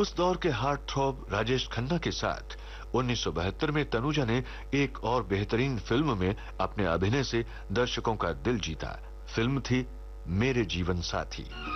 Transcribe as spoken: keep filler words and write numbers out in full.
उस दौर के हार्ट थ्रॉब राजेश खन्ना के साथ उन्नीस सौ बहत्तर में तनुजा ने एक और बेहतरीन फिल्म में अपने अभिनय से दर्शकों का दिल जीता। फिल्म थी मेरे जीवन साथी।